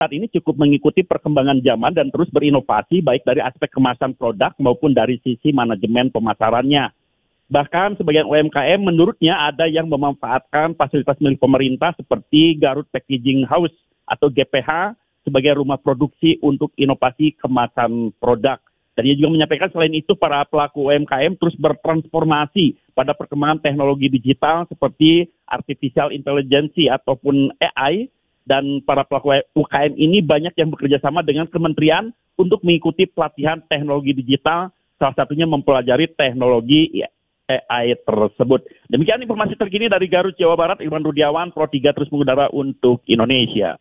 saat ini cukup mengikuti perkembangan zaman dan terus berinovasi baik dari aspek kemasan produk maupun dari sisi manajemen pemasarannya. Bahkan sebagian UMKM menurutnya ada yang memanfaatkan fasilitas milik pemerintah seperti Garut Packaging House atau GPH sebagai rumah produksi untuk inovasi kemasan produk. Dan ia juga menyampaikan selain itu para pelaku UMKM terus bertransformasi pada perkembangan teknologi digital seperti artificial intelligence ataupun AI. Dan para pelaku UKM ini banyak yang bekerja sama dengan kementerian untuk mengikuti pelatihan teknologi digital, salah satunya mempelajari teknologi AI tersebut. Demikian informasi terkini dari Garut, Jawa Barat. Irwan Rudiawan, Pro 3 terus mengudara untuk Indonesia.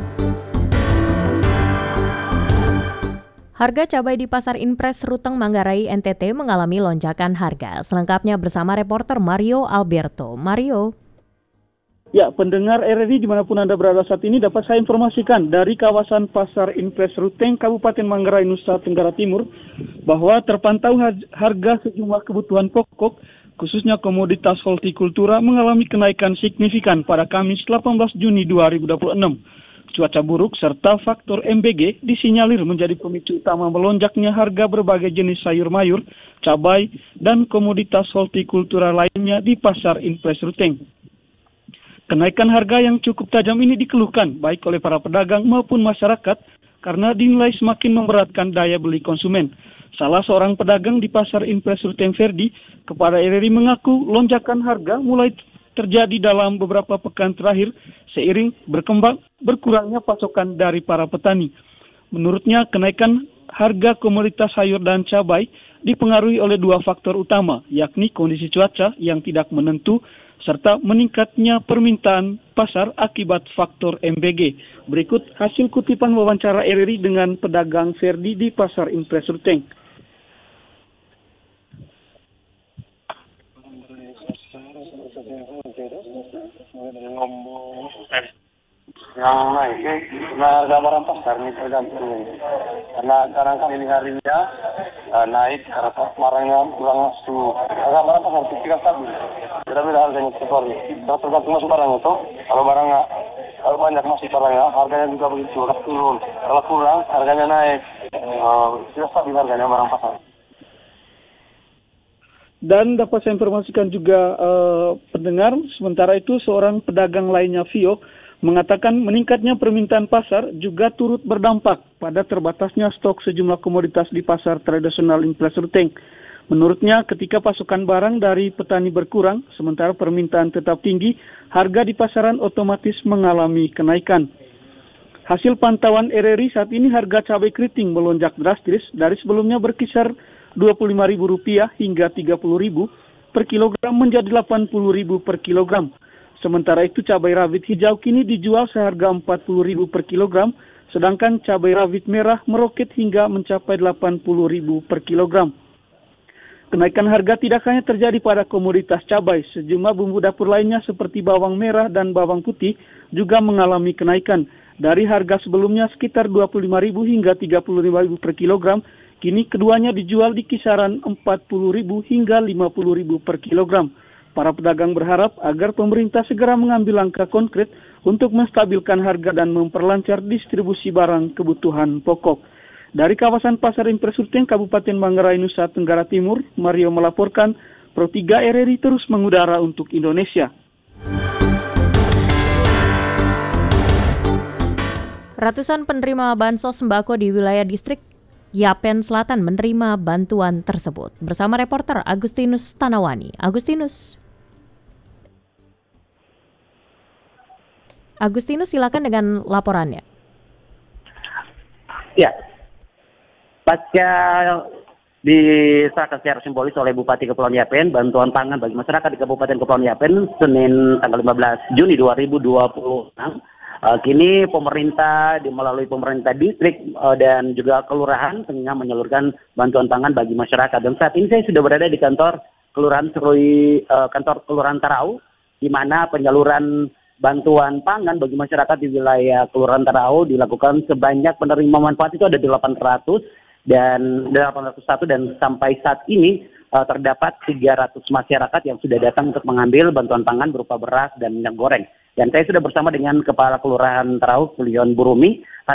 Harga cabai di Pasar Impres Ruteng Manggarai NTT mengalami lonjakan harga. Selengkapnya bersama reporter Mario Alberto. Mario. Ya, pendengar RRI dimanapun Anda berada saat ini dapat saya informasikan dari kawasan Pasar Impres Ruteng, Kabupaten Manggarai, Nusa Tenggara Timur, bahwa terpantau harga sejumlah kebutuhan pokok, khususnya komoditas hortikultura, mengalami kenaikan signifikan pada Kamis 18 Juni 2026. Cuaca buruk serta faktor MBG disinyalir menjadi pemicu utama melonjaknya harga berbagai jenis sayur mayur, cabai, dan komoditas hortikultura lainnya di Pasar Impres Ruteng. Kenaikan harga yang cukup tajam ini dikeluhkan baik oleh para pedagang maupun masyarakat karena dinilai semakin memberatkan daya beli konsumen. Salah seorang pedagang di Pasar Impres Ruteng, Ferdi, kepada RRI mengaku lonjakan harga mulai terjadi dalam beberapa pekan terakhir seiring berkurangnya pasokan dari para petani. Menurutnya, kenaikan harga komoditas sayur dan cabai dipengaruhi oleh dua faktor utama, yakni kondisi cuaca yang tidak menentu serta meningkatnya permintaan pasar akibat faktor MBG. Berikut hasil kutipan wawancara RRI dengan pedagang Ferdi di Pasar Impres Ruteng. Yang naik, karena harga barang pasar ini tergantung. Karena kadang-kadang ini harinya naik, karena barangnya kurang masuk. Harga barang pasar itu tidak stabil. Beda-beda harganya seperti itu. Tergantung masuk barang itu. Kalau banyak masuk barangnya, harganya juga begitu. Kalau turun, kalau kurang, harganya naik. Tidak stabil harganya barang pasar. Dan dapat saya informasikan juga pendengar, sementara itu seorang pedagang lainnya, Vio, mengatakan meningkatnya permintaan pasar juga turut berdampak pada terbatasnya stok sejumlah komoditas di pasar tradisional Impres Ruteng. Menurutnya, ketika pasokan barang dari petani berkurang, sementara permintaan tetap tinggi, harga di pasaran otomatis mengalami kenaikan. Hasil pantauan RRI saat ini harga cabai keriting melonjak drastis dari sebelumnya berkisar Rp25.000 hingga Rp30.000 per kilogram menjadi Rp80.000 per kilogram. Sementara itu cabai rawit hijau kini dijual seharga Rp40.000 per kilogram, sedangkan cabai rawit merah meroket hingga mencapai Rp80.000 per kilogram. Kenaikan harga tidak hanya terjadi pada komoditas cabai, sejumlah bumbu dapur lainnya seperti bawang merah dan bawang putih juga mengalami kenaikan. Dari harga sebelumnya sekitar Rp25.000 hingga Rp35.000 per kilogram, kini keduanya dijual di kisaran Rp40.000 hingga Rp50.000 per kilogram. Para pedagang berharap agar pemerintah segera mengambil langkah konkret untuk menstabilkan harga dan memperlancar distribusi barang kebutuhan pokok. Dari kawasan Pasar Impres Ruteng, Kabupaten Manggarai, Nusa Tenggara Timur, Mario melaporkan, Pro 3 RRI terus mengudara untuk Indonesia. Ratusan penerima bansos sembako di wilayah distrik Yapen Selatan menerima bantuan tersebut. Bersama reporter Agustinus Tanawani. Agustinus, silakan dengan laporannya. Ya, pasca diserahkan secara simbolis oleh Bupati Kepulauan Yapen, bantuan pangan bagi masyarakat di Kabupaten Kepulauan Yapen, Senin tanggal 15 Juni 2026. Kini pemerintah melalui pemerintah distrik dan juga kelurahan tengah menyalurkan bantuan pangan bagi masyarakat. Dan saat ini saya sudah berada di kantor Kelurahan Kelurahan Tarau, di mana penyaluran bantuan pangan bagi masyarakat di wilayah Kelurahan Tarau dilakukan sebanyak penerima manfaat itu ada 801 dan sampai saat ini terdapat 300 masyarakat yang sudah datang untuk mengambil bantuan pangan berupa beras dan minyak goreng. Dan saya sudah bersama dengan Kepala Kelurahan Tarauk, Leon Burumi.